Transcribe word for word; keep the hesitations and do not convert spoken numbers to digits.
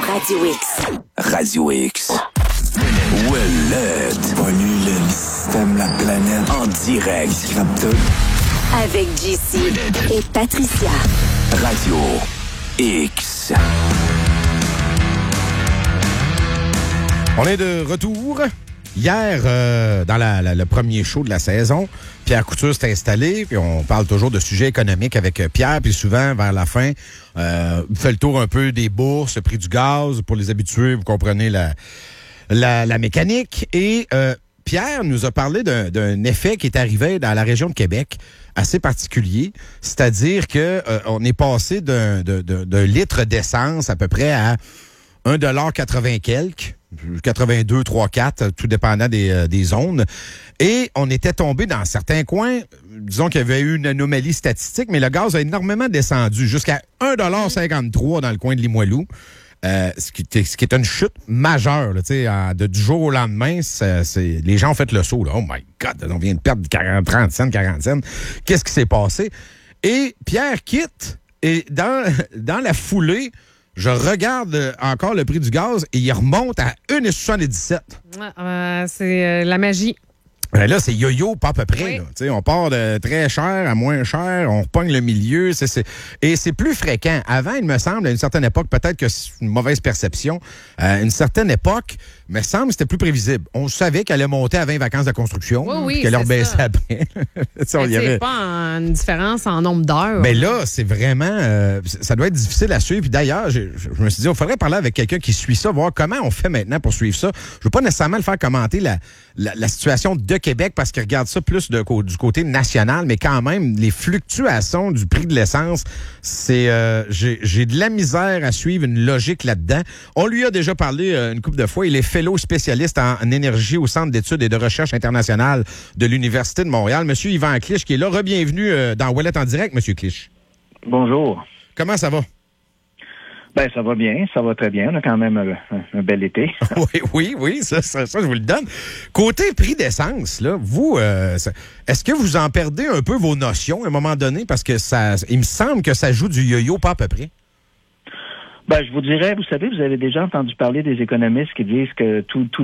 Radio X. Radio X. Ouellette. Pollue le système, la planète. En direct. Scrape tout. Avec J C et Patricia. Radio X. On est de retour. Hier, euh, dans la, la, le premier show de la saison, Pierre Couture s'est installé, puis on parle toujours de sujets économiques avec Pierre, puis souvent, vers la fin, euh, il fait le tour un peu des bourses, le prix du gaz. Pour les habitués, vous comprenez la, la, la mécanique. Et euh, Pierre nous a parlé d'un, d'un effet qui est arrivé dans la région de Québec, assez particulier, c'est-à-dire que euh, on est passé d'un, d'un, d'un litre d'essence à peu près à un dollar quatre-vingts quelques, quatre-vingt-deux, trois, quatre, tout dépendant des, euh, des zones. Et on était tombé dans certains coins, disons qu'il y avait eu une anomalie statistique, mais le gaz a énormément descendu jusqu'à un dollar cinquante-trois dans le coin de Limoilou. Euh, ce, qui, ce qui est une chute majeure, là, en, de, du jour au lendemain, c'est, c'est, les gens ont fait le saut. Là. Oh my God, on vient de perdre quarante, trente cents, quarante cents. Qu'est-ce qui s'est passé? Et Pierre quitte, et dans, dans la foulée, je regarde encore le prix du gaz et il remonte à un virgule soixante-dix-sept. Euh, c'est euh, la magie. Ben là, c'est yo-yo, pas à peu près. Oui. Là. On part de très cher à moins cher, on repogne le milieu. C'est, c'est... Et c'est plus fréquent. Avant, il me semble, à une certaine époque, peut-être que c'est une mauvaise perception, à une certaine époque, il me semble que c'était plus prévisible. On savait qu'elle allait monter à vingt vacances de construction, oui, oui, qu'elle allait rebaisser ça. après. C'est avait... pas une différence en nombre d'heures. Mais là, c'est vraiment... Euh, ça doit être difficile à suivre. Puis d'ailleurs, je, je me suis dit, il faudrait parler avec quelqu'un qui suit ça, voir comment on fait maintenant pour suivre ça. Je veux pas nécessairement le faire commenter la, la, la situation de Québec parce qu'il regarde ça plus de, du côté national, mais quand même, les fluctuations du prix de l'essence, c'est euh, j'ai, j'ai de la misère à suivre une logique là-dedans. On lui a déjà parlé euh, une couple de fois. Il est fellow spécialiste en, en énergie au Centre d'études et de recherche internationale de l'Université de Montréal. Monsieur Yvan Clich qui est là. Re-bienvenue euh, dans Ouellette en direct, Monsieur Clich. Bonjour. Comment ça va? Ben, ça va bien, ça va très bien. On a quand même un, un bel été. oui, oui, oui, ça, ça, ça, je vous le donne. Côté prix d'essence, là, vous, euh, ça, est-ce que vous en perdez un peu vos notions à un moment donné? Parce que ça, il me semble que ça joue du yo-yo, pas à peu près. Ben, je vous dirais, vous savez, vous avez déjà entendu parler des économistes qui disent que tout, tout